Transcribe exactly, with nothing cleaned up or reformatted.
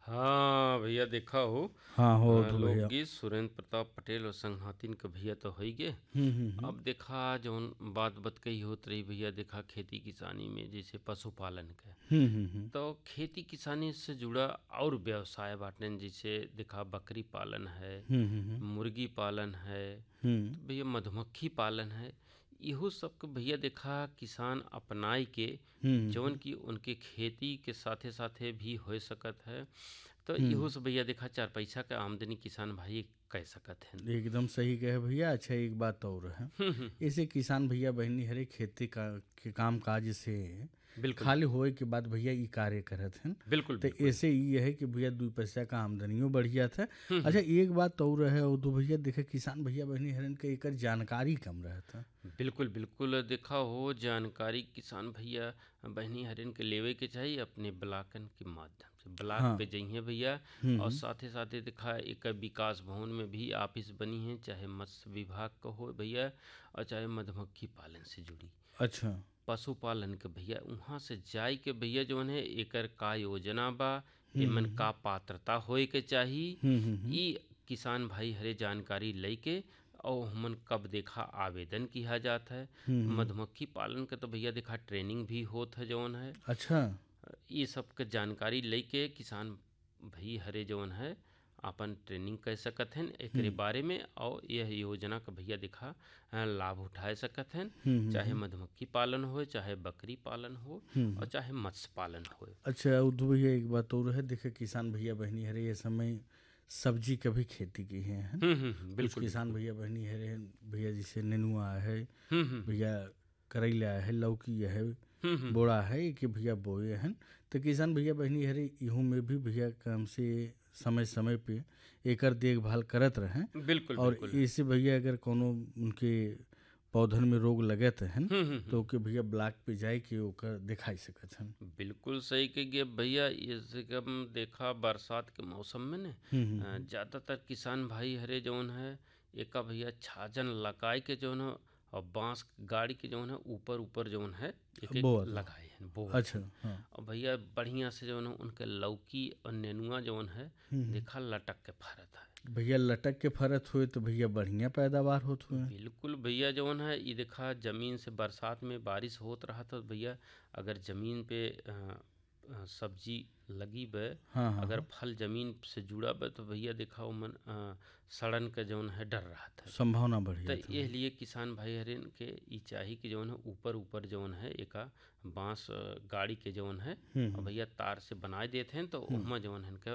हाँ भैया देखा हो। हाँ अ, हो तो भैया। लोकगीत सुरेंद्र प्रताप पटेल और संघातिन के भैया तो है गे। हम्म हम्म हम्म अब देखा जौन बात बतकही होत रही भैया, देखा खेती किसानी में जैसे पशुपालन के, हम्म हम्म हम्म तो खेती किसानी से जुड़ा और व्यवसाय बाटन, जैसे देखा बकरी पालन है, हम्म हम्म मुर्गी पालन है, हम्म तो भैया मधुमक्खी पालन है। इहो सब के भैया देखा किसान अपनाई के, हम्म जौन हम्म की उनके खेती के साथे साथे भी हो सकत है। तो हम्म, इहो से भैया देखा चार पैसा के आमदनी किसान भाई कह सकत हैं। एकदम सही कहे भैया। अच्छा एक बात और है, हम्म हम्म, ऐसे किसान भैया बहनी हरे खेती का के काम काज से बिल्कुल खाली होए के बाद भैया ई कार्य करत हैं। बिल्कुल तो बिल्कुल। ऐसे ये है कि भैया दू पैसा का आमदनियों बढ़िया था। हम्म अच्छा हम्म, एक बात और है, वो तो भैया देखे किसान भैया बहनी हरन के एकर जानकारी कम रहता। बिल्कुल बिल्कुल देखा हो जानकारी किसान भैया बहनी हरिन के लेवे के चाहिए अपने ब्लॉकन के माध्यम से। ब्लॉक हाँ। पे जाइए भैया, हम्म और हम्म, साथे साथे देखा एक विकास भवन में भी ऑफिस बनी है, चाहे मत्स्य विभाग का हो भैया, और चाहे मधुमक्खी पालन से जुड़ी अच्छा। पशुपालन के भैया, वहाँ से जाई के भैया जौन है एकर का योजना बा, हम्म एमन हम्म का पात्रता होए के चाही, हम्म हम्म हम्म ई किसान भाई हरे जानकारी लेके और हमन कब देखा आवेदन किया जाता है। हम्म हम्म, मधुमक्खी पालन का तो भैया देखा ट्रेनिंग भी होत है जौन है। अच्छा। ये सब के जानकारी लेके किसान भाई हरे जौन है अपन ट्रेनिंग कर सकत हैं एकरे हम्म बारे में, और यह योजना का भैया देखा अ, लाभ उठाए सकत हैं। हम्म हम्म चाहे हम्म मधुमक्खी पालन हो, चाहे बकरी पालन हो, हम्म। और चाहे मत्स्य पालन हो। अच्छा उद्धव भैया एक बात और है, देखे किसान भैया बहनी हरे ये समय सब्जी का भी खेती की है, है? हम्म हम्म हम्म, कुछ बिल्कुल किसान बिल्कुल। भैया बहनी हरे भैया जैसे नेनुआ है, हम्म हम्म भैया करेला है, लौकी है, हम्म हम्म बोड़ा है, कि भैया बोए हैं। तो किसान भैया बहनी हरे इहू में भी भैया काम से समय समय पे एकर देखभाल करत रहें। हम्म, बिल्कुल और बिल्कुल। इससे भैया अगर कोनो उनके पौधन में रोग लगत हैं हम्म हम्म तो हम्म, ओके भैया ब्लॉक पे जाए के ओकर दिखाई सकत हैं। बिल्कुल सही कहिए भैया। जैसे कि हम देखा बरसात के मौसम में न हम्म हम्म अ, हम्म। ज़्यादातर किसान भाई हरे जौन है एका भैया छाजन लगाए के जौन है, और बांस गाड़ी के जौन है ऊपर ऊपर जौन है एक एक बोआ था। लगाए हैं बोवत अच्छा हैं। हाँ। और भैया बढ़िया से जौन है उनके लौकी और नेनुआ जौन है हम्म हम्म। देखा लटक के फरत है। भैया लटक के फरत हुए तो भैया बढ़िया पैदावार होत हुए। बिल्कुल भैया जौन है ये देखा जमीन से बरसात में बारिश होत रहा तो भैया अगर जमीन पे अ, अ, सब्जी लगी बे, हाँ हाँ अगर हाँ। फल जमीन से जुड़ा बे तो भैया देखा मन अ, सड़न का जौन है डर रहा था। संभावना तो बढ़िया था ये भैया। लिए किसान भाई हरिन के ई चाही कि जौन है ऊपर ऊपर जौन है एका बांस अ, गाड़ी के जौन है हम्म और हम्म भैया तार से बनाए देते हैं तो हम्म। ओहमा जौन है